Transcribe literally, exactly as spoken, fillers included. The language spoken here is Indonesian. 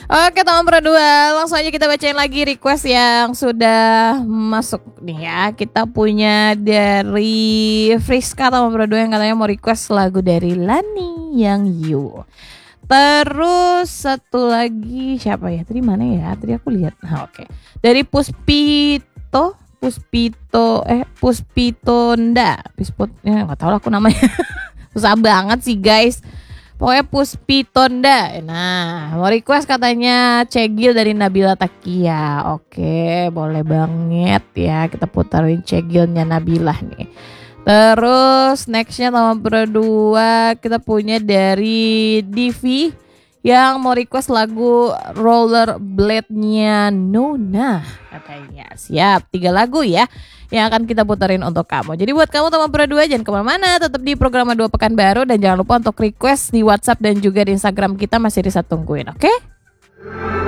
Oke teman berdua, langsung aja kita bacain lagi request yang sudah masuk nih ya. Kita punya dari Friska teman berdua yang katanya mau request lagu dari Lani yang You. Terus satu lagi siapa ya? Tadi mana ya? Tadi aku lihat. Nah, oke. Dari Puspito, Puspito eh Puspitonda. Puspit ya enggak tahu lah aku namanya. Susah banget sih guys. Pokoknya Puspitonda. Nah, mau request katanya Cegil dari Nabila Takia. Oke, boleh banget ya. Kita putarin Cegilnya Nabila nih. Terus nextnya nomor berdua kita punya dari Divi yang mau request lagu Rollerblade-nya Nona katanya. Siap, tiga lagu ya yang akan kita putarin untuk kamu. Jadi buat kamu teman berdua jangan kemana-mana, tetap di program dua Pekan Baru dan jangan lupa untuk request di WhatsApp dan juga di Instagram kita masih bisa tungguin, oke? Okay?